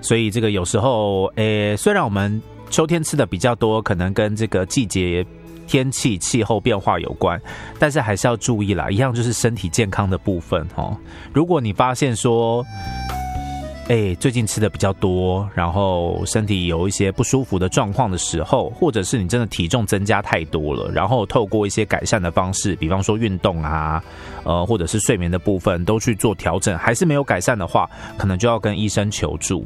所以这个有时候虽然我们秋天吃的比较多，可能跟这个季节天气气候变化有关，但是还是要注意啦，一样就是身体健康的部分齁。如果你发现说最近吃的比较多，然后身体有一些不舒服的状况的时候，或者是你真的体重增加太多了，然后透过一些改善的方式，比方说运动啊，或者是睡眠的部分都去做调整，还是没有改善的话，可能就要跟医生求助。